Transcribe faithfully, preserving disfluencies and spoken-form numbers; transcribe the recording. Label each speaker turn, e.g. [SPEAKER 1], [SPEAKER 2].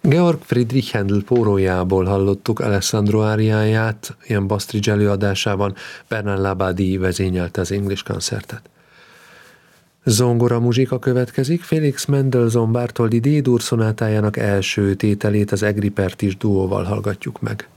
[SPEAKER 1] Georg Friedrich Händel pórójából hallottuk Alessandro áriáját, Ian Bastridge előadásában. Bernard Labadie vezényelte az English koncertet. Zongora muzsika következik, Felix Mendelssohn Bartholdy D-dur szonátájának első tételét az Egri Pertis duóval hallgatjuk meg.